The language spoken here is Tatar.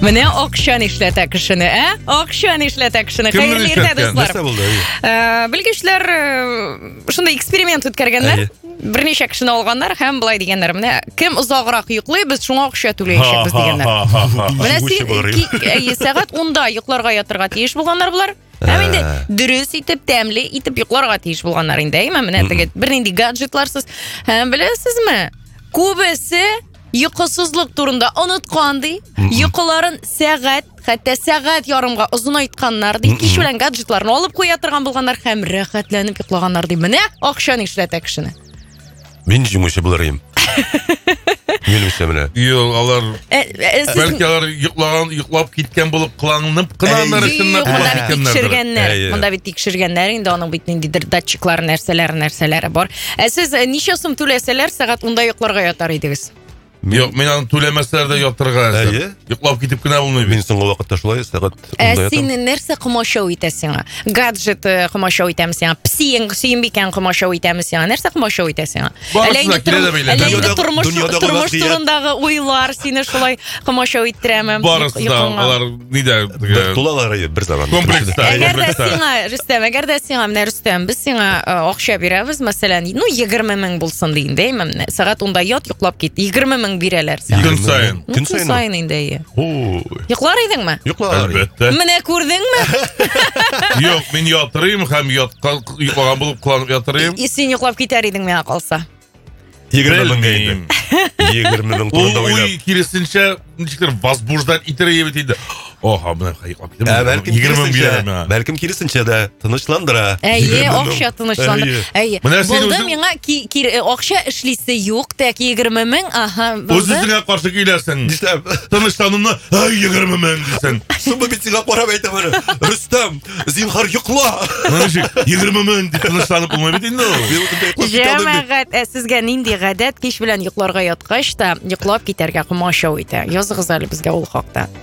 Менә акчаны эшләтә кешене, акчаны эшләтә кешене. Хәерле иртә, дуслар. Белгечләр шундай эксперимент үткәргәннәр. Берничә кешене алганнар һәм булай дигәннәр. Менә кем озаграк йоклый, без шуңа акча түләячәкбез дигәннәр. Менә сәгать 10да йокларга ятырга тиеш булганнар булар. Һәм инде дөрес итеп, тәмле итеп йокларга тиеш булганнар инде. Менә теге бернинди гаджетларсыз. Һәм беләсезме? Күбесе йокысызлык турында оныткан ди. Йокыларын сәгать, хәтта сәгать ярымга озын айтканнар ди. Кич белән гаджетларны алып куя торган булганнар һәм рәхәтләнеп йоклаганнар ди. Менә акчаны эшләтә кешене. Мин җиңүче буларым. Минемчә менә. Юк, алар бәлки алар йоклап киткән булып кыланып кынаннар өчен тикшергәннәр. Монда бит тикшергәннәр инде аның бит ниндидер датчиклар нәрсәләре бар. Сез ничә сум түләсәләр сәгать 10да йокларга ятар идегез? Юк, мен аны түләмәсләр дә ятырга. Йоклап китеп кенә булмый. Мин соңгы вакытта шулай сәгать 10да ятам. Син нәрсә комачау итәсең? Гаджет комачау итәме сиңа? Псиң бикән комачау итәме сиңа? Нәрсә комачау итәсең? Әле тормыш турындагы уйлар сине шулай комачау иттерәме? Барысы да алар нидә тулалар бер заман. Комплекста. Рөстәм, әгәр дә сиңа менә Рөстәм, без сиңа акча бирәбез, мәсәлән, 20 мең булсын диендә, сәгать 10да ят, йоклап кит. 20 мең бирәләр сиңа. Көн сайын инде. Йоклар идеңме? Йоклар. Әлбәттә. Менә күрдеңме? Юк, мин ятырым һәм йоклаган булып кыланып ятырым. Син йоклап китәр идең миңа калса. 20 мең. 20 мең турында уйлап. Ой, киресенчә ничектер возбуждать итәргә бит инде. Оха, менә йоклап китәм. 20 мең бирәм. Бәлкем киресенчә дә тынычландыра. Акча тынычландыра. Булды миңа акча эшлисе юк, тәки 20 мең, Үзеңә каршы киләсең. Тынычлануны 20 мең дисәң. Шуны бит сиңа карап әйтәм аны. Рөстәм, зинһар йокла. 20 мең дип тынычланып булмый бит инде. Җәмәгать, сезгә нинди гадәт кич белән йокларга яткач та йоклап китәргә комачау итә. Языгыз әле безгә ул хакта.